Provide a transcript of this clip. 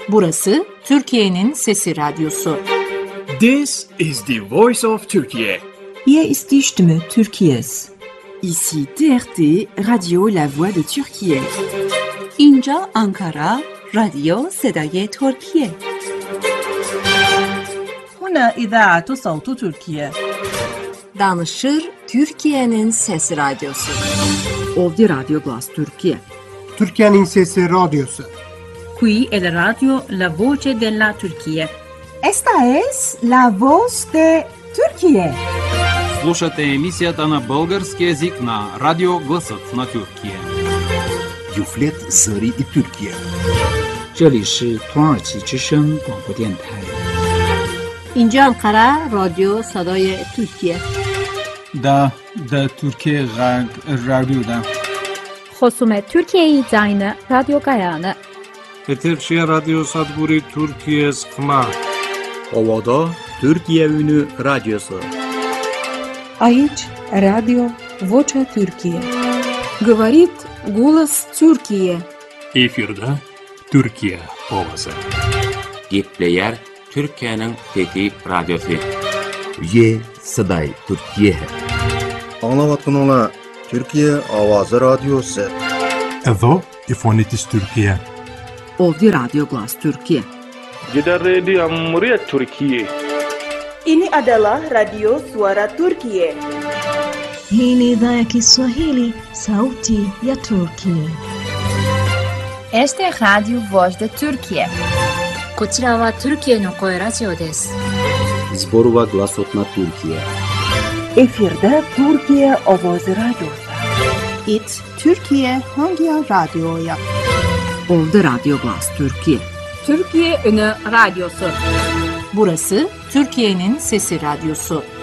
Burası Türkiye'nin Sesi Radyosu. This is the voice of Turkey. Hier ist die Stimme Türkiye's. Ici TRT, Radio La Voix de Türkiye. اینجا آنکارا، رادیو صدای ترکیه. هنا إذاعة صوت تركيا. Danışır Türkiye'nin Sesi Radyosu. Ovdje Radio Glas Türkiye. Türkiye'nin Sesi Radyosu. Qui è la radio La Voce della Turchia. Esta es la voz de Türkiye. Слушате емисията на български език на Радио Гласът на Türkiye. Юфлет Зари и Türkiye. 这里是土耳其之声广播电台。 اینجا انقره رادیو صدای ترکیه. دا Türkiye Radyo'da. خصوم Türkiye'yi zayne Radyo Gayane. Eterşehir Radyo Sadburi Türkiye Skma. Ovada Türkiye Ünü Radyosu. Aici Radio Vocea Türkiye. Говорит голос Türkiye. Efirde Türkiye ovası. Gepleyer Türkiye'nin Fethi Radyosu. Ye Saday Türkiye. Anlavatın ola Türkiye Avazı Radyosu. Edo İfonitis Türkiye. Ovdje Radio Glas Türkiye. Gider Radio Cumhuriyet Türkiye. Ini adalah Radio Suara Turkiye. Hii ni idhaa ya Kiswahili, Sauti ya Turkiye. Este es Radio Voz de Turkiye. こちらはトルキエの声ラジオです。 Zborova Glasot na Türkiye. Efirde Türkiye Avazı Radyosu. It Türkiye hangi radyoya? Ovdje Radio Glas Türkiye. Türkiye Ünü Radyosu. Burası Türkiye'nin Sesi Radyosu.